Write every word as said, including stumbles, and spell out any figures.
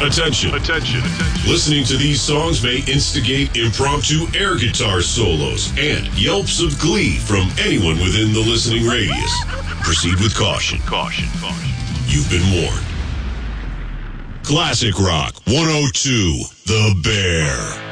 Attention. Attention. Attention. Listening to these songs may instigate impromptu air guitar solos and yelps of glee from anyone within the listening radius. Proceed with caution. Caution. Caution. You've been warned. Classic Rock one oh two, The Bear.